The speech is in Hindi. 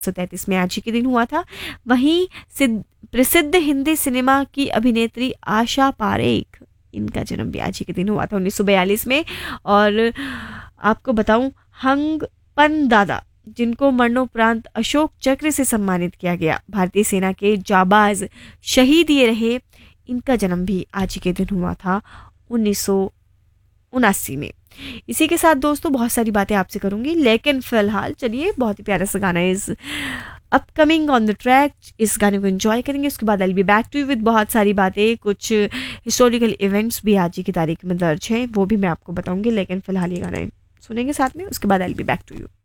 1933 में आज ही के दिन हुआ था। वहीं प्रसिद्ध हिंदी सिनेमा की अभिनेत्री आशा पारेख, इनका जन्म भी आज ही के दिन हुआ था 1942 में। और आपको बताऊं, हंगपन दादा, जिनको मरणोपरांत अशोक चक्र से सम्मानित किया गया, भारतीय सेना के जाबाज शहीद ये रहे, इनका जन्म भी आज ही के दिन हुआ था 1979 में। इसी के साथ दोस्तों बहुत सारी बातें आपसे करूंगी, लेकिन फिलहाल चलिए बहुत ही प्यारा सा गाना इस अपकमिंग ऑन द ट्रैक, इस गाने को एंजॉय करेंगे। उसके बाद आई be back to you with बहुत सारी बातें, कुछ हिस्टोरिकल इवेंट्स भी आज ही की तारीख में दर्ज हैं, वो भी मैं आपको बताऊंगी। लेकिन फिलहाल ये गाना सुनेंगे साथ में, उसके बाद आई बी बैक टू यू।